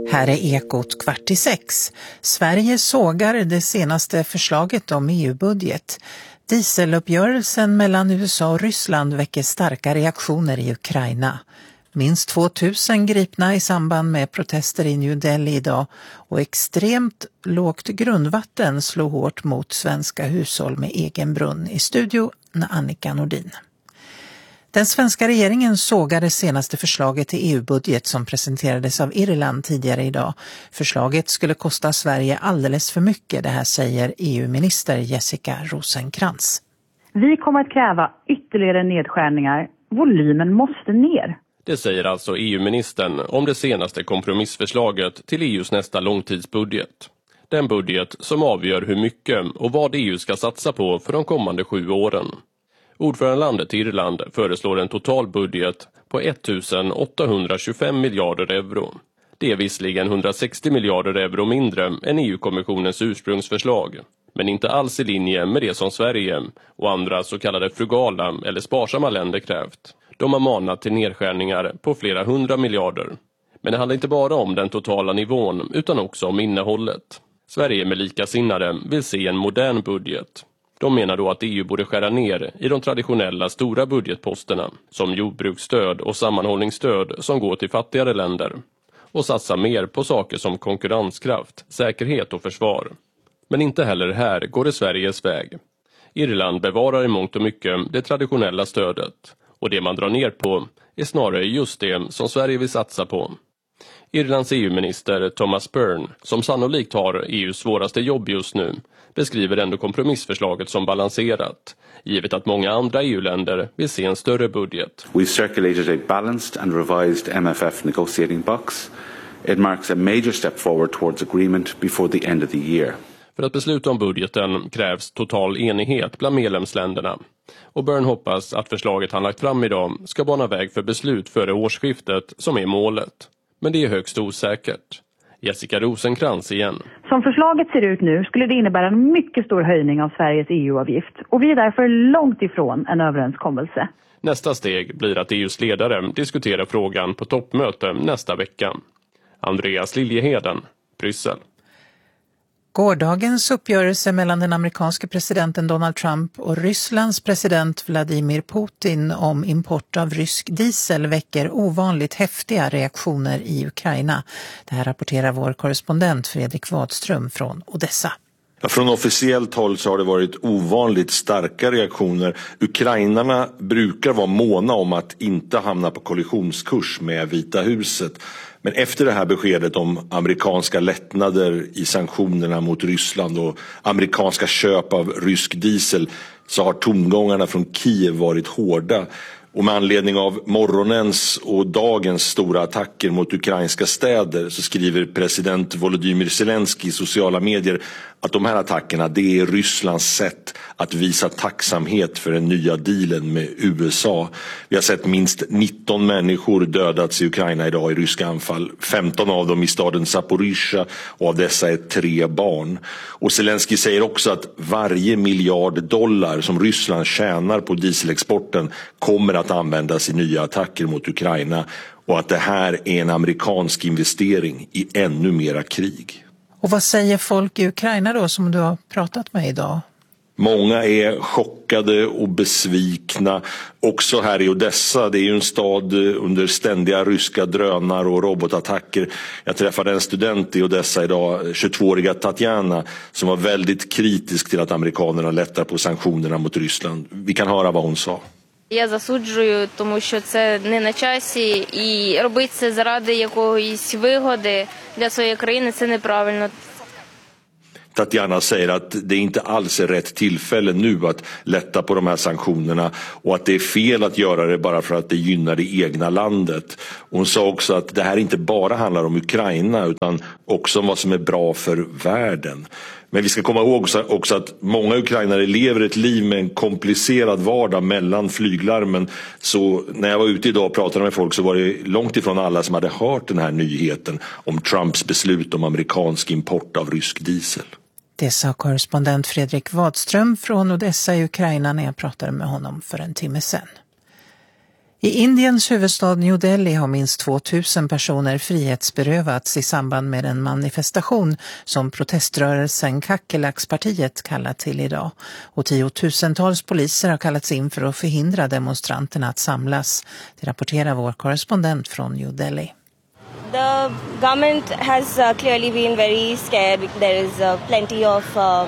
Här är Ekot 5:45. Sverige sågar det senaste förslaget om EU-budget. Dieseluppgörelsen mellan USA och Ryssland väcker starka reaktioner i Ukraina. Minst 2000 gripna i samband med protester i New Delhi idag och extremt lågt grundvatten slår hårt mot svenska hushåll med egen brunn. I studio Annika Nordin. Den svenska regeringen sågar det senaste förslaget till EU-budget som presenterades av Irland tidigare idag. Förslaget skulle kosta Sverige alldeles för mycket, det här säger EU-minister Jessica Rosencrantz. Vi kommer att kräva ytterligare nedskärningar. Volymen måste ner. Det säger alltså EU-ministern om det senaste kompromissförslaget till EUs nästa långtidsbudget. Den budget som avgör hur mycket och vad EU ska satsa på för de kommande 7 åren. Ordförandelandet Irland föreslår en total budget på 1825 miljarder euro. Det är visserligen 160 miljarder euro mindre än EU-kommissionens ursprungsförslag, men inte alls i linje med det som Sverige och andra så kallade frugala eller sparsamma länder krävt. De har manat till nedskärningar på flera 100 miljarder. Men det handlar inte bara om den totala nivån utan också om innehållet. Sverige med likasinnade vill se en modern budget. De menar då att EU borde skära ner i de traditionella stora budgetposterna som jordbruksstöd och sammanhållningsstöd som går till fattigare länder och satsa mer på saker som konkurrenskraft, säkerhet och försvar. Men inte heller här går det Sveriges väg. Irland bevarar i mångt och mycket det traditionella stödet och det man drar ner på är snarare just det som Sverige vill satsa på. Irlands EU-minister Thomas Byrne, som sannolikt har EUs svåraste jobb just nu, beskriver ändå kompromissförslaget som balanserat, givet att många andra EU-länder vill se en större budget. We circulated a balanced and revised MFF negotiating box. It marks a major step forward towards agreement before the end of the year. För att besluta om budgeten krävs total enighet bland medlemsländerna. Och Byrne hoppas att förslaget han lagt fram idag ska bana väg för beslut före årsskiftet som är målet. Men det är högst osäkert. Jessica Rosencrantz igen. Som förslaget ser ut nu skulle det innebära en mycket stor höjning av Sveriges EU-avgift. Och vi är därför långt ifrån en överenskommelse. Nästa steg blir att EUs ledare diskuterar frågan på toppmöte nästa vecka. Andreas Liljeheden, Bryssel. Gårdagens uppgörelse mellan den amerikanske presidenten Donald Trump och Rysslands president Vladimir Putin om import av rysk diesel väcker ovanligt häftiga reaktioner i Ukraina. Det här rapporterar vår korrespondent Fredrik Wadström från Odessa. Ja, från officiellt håll så har det varit ovanligt starka reaktioner. Ukrainarna brukar vara måna om att inte hamna på kollisionskurs med Vita huset. Men efter det här beskedet om amerikanska lättnader i sanktionerna mot Ryssland och amerikanska köp av rysk diesel så har tongångarna från Kiev varit hårda. Och med anledning av morgonens och dagens stora attacker mot ukrainska städer så skriver president Volodymyr Zelensky i sociala medier att de här attackerna, det är Rysslands sätt att visa tacksamhet för den nya dealen med USA. Vi har sett minst 19 människor dödats i Ukraina idag i ryska anfall. 15 av dem i staden Zaporizjzja och av dessa är 3 barn. Och Zelensky säger också att varje miljard dollar som Ryssland tjänar på dieselexporten kommer att användas i nya attacker mot Ukraina och att det här är en amerikansk investering i ännu mera krig. Och vad säger folk i Ukraina då som du har pratat med idag? Många är chockade och besvikna. Också här i Odessa, det är ju en stad under ständiga ryska drönar och robotattacker. Jag träffade en student i Odessa idag, 22-åriga Tatjana, som var väldigt kritisk till att amerikanerna lättar på sanktionerna mot Ryssland. Vi kan höra vad hon sa. Я засуджую, тому що це не на часі, і робити це заради якоїсь вигоди для своєї країни, це неправильно. Tatjana säger att det inte alls är rätt tillfälle nu att lätta på de här sanktionerna och att det är fel att göra det bara för att det gynnar det egna landet. Hon sa också att det här inte bara handlar om Ukraina utan också om vad som är bra för världen. Men vi ska komma ihåg också att många ukrainare lever ett liv med en komplicerad vardag mellan flyglarmen. Så när jag var ute idag och pratade med folk så var det långt ifrån alla som hade hört den här nyheten om Trumps beslut om amerikansk import av rysk diesel. Det sa korrespondent Fredrik Wadström från Odessa i Ukraina när jag pratade med honom för en timme sedan. I Indiens huvudstad New Delhi har minst 2000 personer frihetsberövats i samband med en manifestation som proteströrelsen Kakelaks-partiet kallat till idag. Och 10-tusentals poliser har kallats in för att förhindra demonstranterna att samlas. Det rapporterar vår korrespondent från New Delhi. The government has clearly been very scared. There is plenty of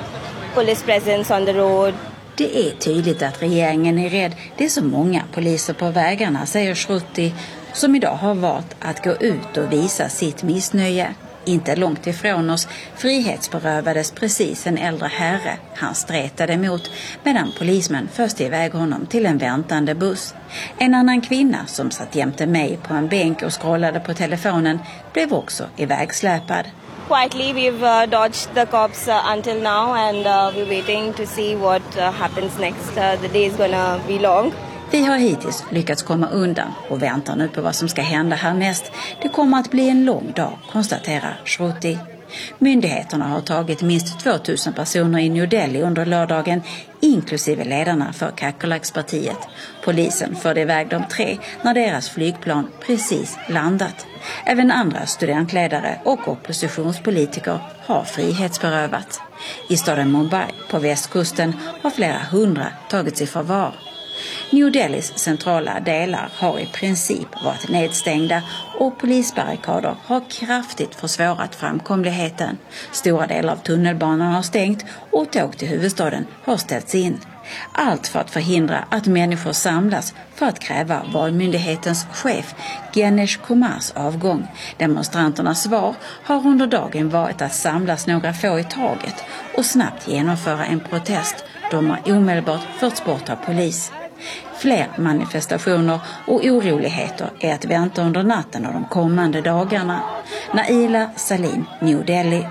police presence on the road. Det är tydligt att regeringen är rädd. Det är så många poliser på vägarna, säger Shruti, som idag har valt att gå ut och visa sitt missnöje. Inte långt ifrån oss frihetsberövades precis en äldre herre. Han stretade emot medan polismän föste iväg honom till en väntande buss. En annan kvinna som satt jämte mig på en bänk och scrollade på telefonen blev också ivägsläpad. Quietly we've dodged the cops until now and we're waiting to see what happens next. The day is gonna be long. Vi har hittills lyckats komma undan och väntar nu på vad som ska hända härnäst. Det kommer att bli en lång dag, konstaterar Shruti. Myndigheterna har tagit minst 2000 personer i New Delhi under lördagen, inklusive ledarna för Kakelaks-partiet. Polisen förde iväg de 3 när deras flygplan precis landat. Även andra studentledare och oppositionspolitiker har frihetsberövats. I staden Mumbai på västkusten har flera 100 tagits i förvar. New Delhis centrala delar har i princip varit nedstängda och polisbarrikader har kraftigt försvårat framkomligheten. Stora delar av tunnelbanan har stängt och tåg till huvudstaden har ställts in. Allt för att förhindra att människor samlas för att kräva valmyndighetens chef Ganesh Kumars avgång. Demonstranternas svar har under dagen varit att samlas några få i taget och snabbt genomföra en protest. De har omedelbart förts bort av polis. Fler manifestationer och oroligheter är att vänta under natten och de kommande dagarna. Naila Salim, New Delhi.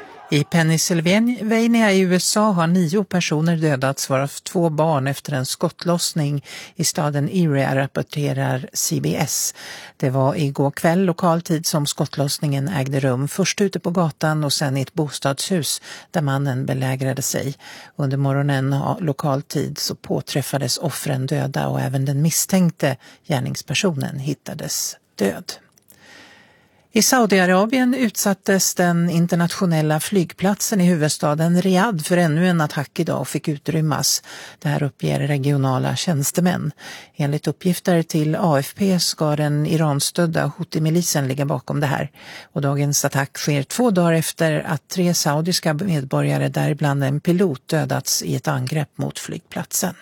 I Pennsylvania i USA har 9 personer dödats, varav 2 barn efter en skottlossning i staden Erie, rapporterar CBS. Det var igår kväll lokal tid som skottlossningen ägde rum, först ute på gatan och sen i ett bostadshus där mannen belägrade sig. Under morgonen lokal tid så påträffades offren döda och även den misstänkte gärningspersonen hittades död. I Saudiarabien utsattes den internationella flygplatsen i huvudstaden Riyadh för ännu en attack idag och fick utrymmas. Det här uppger regionala tjänstemän. Enligt uppgifter till AFP ska den iranstödda Houthi-milisen ligga bakom det här. Och dagens attack sker 2 dagar efter att 3 saudiska medborgare, däribland en pilot, dödats i ett angrepp mot flygplatsen.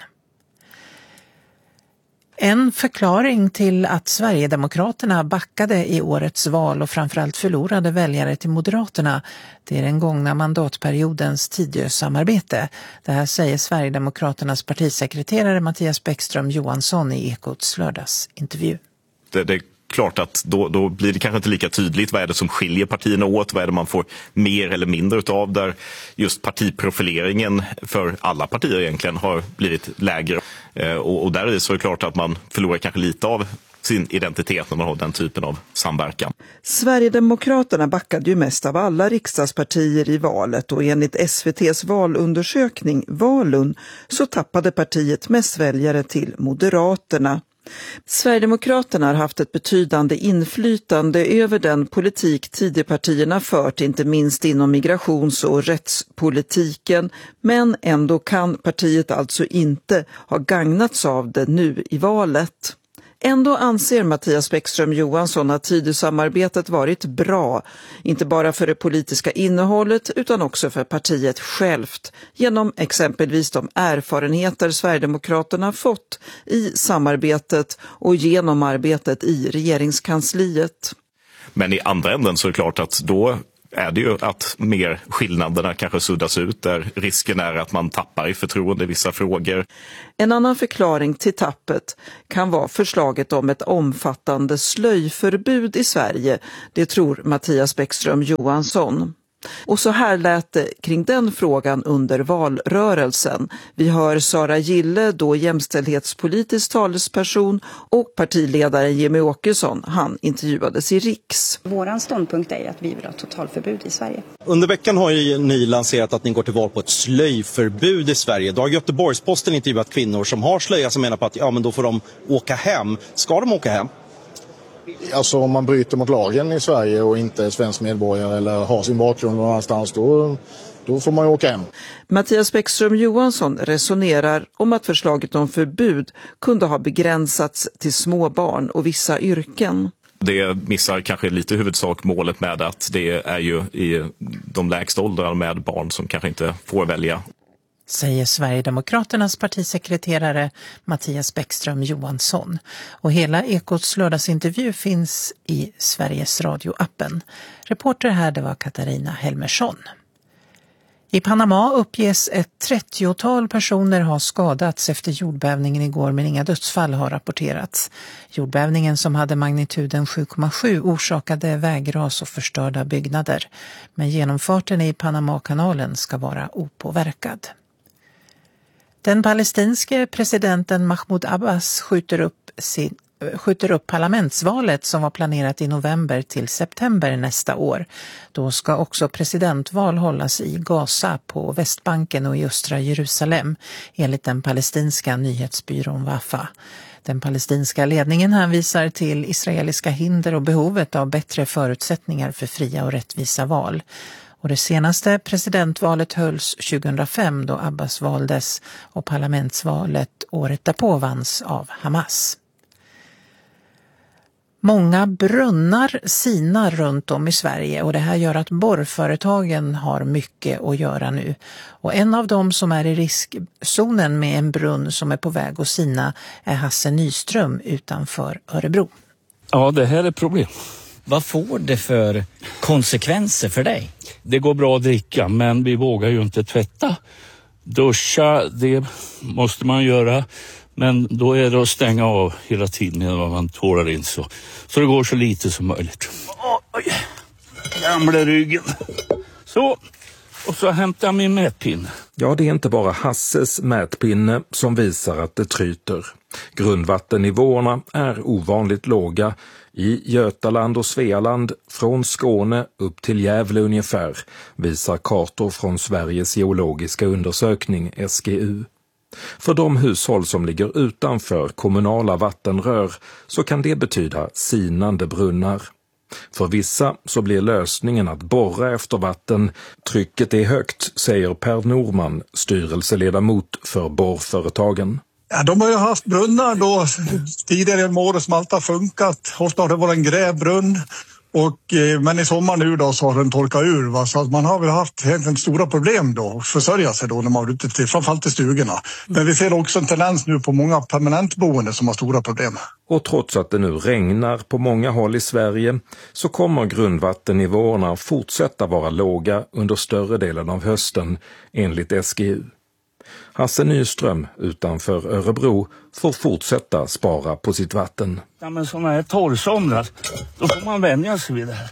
En förklaring till att Sverigedemokraterna backade i årets val och framförallt förlorade väljare till Moderaterna, det är den gångna mandatperiodens Tidösamarbete. Det här säger Sverigedemokraternas partisekreterare Mattias Bäckström Johansson i Ekots lördagsintervju. Det är klart att då blir det kanske inte lika tydligt vad är det som skiljer partierna åt, vad är det man får mer eller mindre utav, där just partiprofileringen för alla partier egentligen har blivit lägre. Och där är det så klart att man förlorar kanske lite av sin identitet när man har den typen av samverkan. Sverigedemokraterna backade ju mest av alla riksdagspartier i valet och enligt SVT:s valundersökning Valun så tappade partiet mest väljare till Moderaterna. Sverigedemokraterna har haft ett betydande inflytande över den politik Tidöpartierna fört, inte minst inom migrations- och rättspolitiken, men ändå kan partiet alltså inte ha gagnats av det nu i valet. Ändå anser Mattias Bäckström Johansson att Tidösamarbetet varit bra, inte bara för det politiska innehållet utan också för partiet självt, genom exempelvis de erfarenheter Sverigedemokraterna fått i samarbetet och genom arbetet i regeringskansliet. Men i andra änden så är det klart att då är det ju att mer skillnaderna kanske suddas ut, där risken är att man tappar i förtroende i vissa frågor. En annan förklaring till tappet kan vara förslaget om ett omfattande slöjförbud i Sverige, det tror Mattias Bäckström Johansson. Och så här lät det kring den frågan under valrörelsen. Vi hör Sara Gille, då jämställdhetspolitisk talesperson, och partiledaren Jimmie Åkesson. Han intervjuades i Riks. Våran ståndpunkt är att vi vill ha totalförbud i Sverige. Under veckan har ju ni lanserat att ni går till val på ett slöjförbud i Sverige. Då har Göteborgs-Posten intervjuat kvinnor som har slöja som menar på att men då får de åka hem. Ska de åka hem? Alltså om man bryter mot lagen i Sverige och inte är svensk medborgare eller har sin bakgrund någon annanstans, då får man ju åka hem. Mattias Bäckström Johansson resonerar om att förslaget om förbud kunde ha begränsats till små barn och vissa yrken. Det missar kanske lite huvudsak målet med att det är ju i de lägsta åldrarna med barn som kanske inte får välja. Säger Sverigedemokraternas partisekreterare Mattias Bäckström Johansson. Och hela Ekots lördagsintervju finns i Sveriges Radio-appen. Reporter här, det var Katarina Helmersson. I Panama uppges ett 30-tal personer ha skadats efter jordbävningen igår, men inga dödsfall har rapporterats. Jordbävningen, som hade magnituden 7,7, orsakade vägras och förstörda byggnader. Men genomfarten i Panamakanalen ska vara opåverkad. Den palestinske presidenten Mahmoud Abbas skjuter upp parlamentsvalet som var planerat i november till september nästa år. Då ska också presidentval hållas i Gaza, på Västbanken och i östra Jerusalem, enligt den palestinska nyhetsbyrån Wafa. Den palestinska ledningen hänvisar till israeliska hinder och behovet av bättre förutsättningar för fria och rättvisa val. Och det senaste presidentvalet hölls 2005 då Abbas valdes, och parlamentsvalet året därpå vanns av Hamas. Många brunnar sinar runt om i Sverige, och det här gör att borrföretagen har mycket att göra nu. Och en av dem som är i riskzonen med en brunn som är på väg att sina är Hasse Nyström utanför Örebro. Ja, det här är problem. Vad får det för konsekvenser för dig? Det går bra att dricka, men vi vågar ju inte tvätta. Duscha, det måste man göra. Men då är det att stänga av hela tiden när man tårar in så det går så lite som möjligt. Oj, gamla ryggen. Så, och så hämtar jag min mätpinne. Ja, det är inte bara Hasses mätpinne som visar att det tryter. Grundvattennivåerna är ovanligt låga i Götaland och Svealand, från Skåne upp till Gävle ungefär, visar kartor från Sveriges geologiska undersökning, SGU. För de hushåll som ligger utanför kommunala vattenrör så kan det betyda sinande brunnar. För vissa så blir lösningen att borra efter vatten. Trycket är högt, säger Per Norman, styrelseledamot för borrföretagen. Ja, de har ju haft brunnar då tidigare i året som alltid har funkat. Ofta har det varit en grävbrunn. Men i sommar nu då så har den torkat ur. Va? Så att man har väl haft egentligen stora problem då att försörja sig då när man är ute till, framförallt till stugorna. Men vi ser också en tendens nu på många permanentboende som har stora problem. Och trots att det nu regnar på många håll i Sverige så kommer grundvattennivåerna fortsätta vara låga under större delen av hösten, enligt SGU. Hasse Nyström utanför Örebro får fortsätta spara på sitt vatten. Ja, men sådana här torrsomrar, då får man vänja sig vid det här.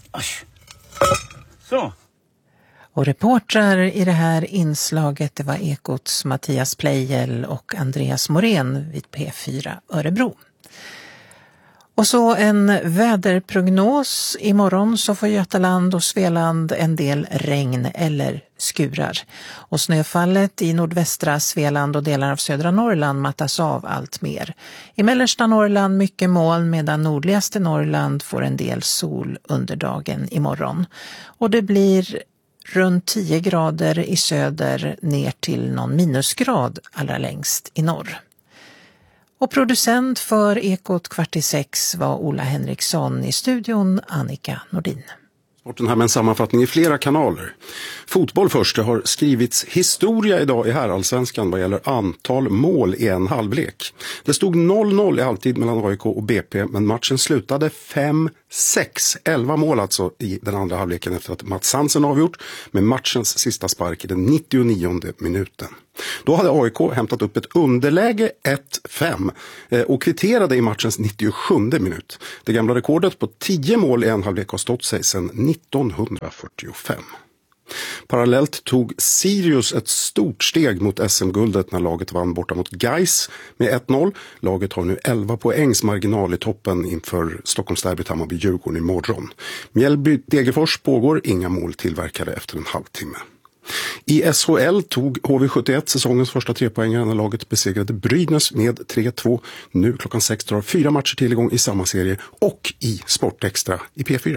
Så. Och reportrar i det här inslaget, det var Ekots Mattias Pleijel och Andreas Morén vid P4 Örebro. Och så en väderprognos. Imorgon så får Götaland och Svealand en del regn eller skurar. Och snöfallet i nordvästra Svealand och delar av södra Norrland mattas av allt mer. I mellersta Norrland mycket moln, medan nordligaste Norrland får en del sol under dagen imorgon. Och det blir runt 10 grader i söder ner till någon minusgrad allra längst i norr. Och producent för Ekot 5:45 var Ola Henriksson, i studion Annika Nordin. Sporten här med en sammanfattning i flera kanaler. Fotboll först, det har skrivits historia idag i herrallsvenskan vad gäller antal mål i en halvlek. Det stod 0-0 i halvtid mellan AIK och BP, men matchen slutade 5-6. 11 mål alltså i den andra halvleken efter att Mats Hansen avgjort med matchens sista spark i den 99:e minuten. Då hade AIK hämtat upp ett underläge 1-5 och kvitterade i matchens 97 minut. Det gamla rekordet på 10 mål i en halvlek har stått sig sedan 1945. Parallellt tog Sirius ett stort steg mot SM-guldet när laget vann borta mot Gais med 1-0. Laget har nu 11 poängs marginal i toppen inför Stockholmsderbyt Hammarby-Djurgården imorgon. Mjällby-Degerfors pågår, inga mål tillverkade efter en halvtimme. I SHL tog HV71 säsongens första 3-poängare när laget besegrade Brynäs med 3-2. Nu klockan 6 drar 4 matcher till igång i samma serie och i Sportextra i P4.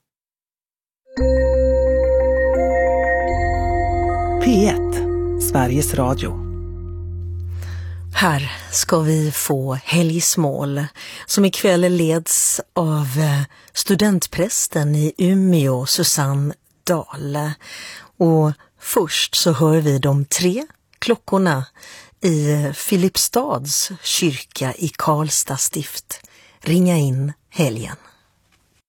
P1, Sveriges Radio. Här ska vi få helgsmål som ikväll leds av studentprästen i Umeå, Susanne Dahl. Och först så hör vi de 3 klockorna i Filipstads kyrka i Karlstad stift ringa in helgen.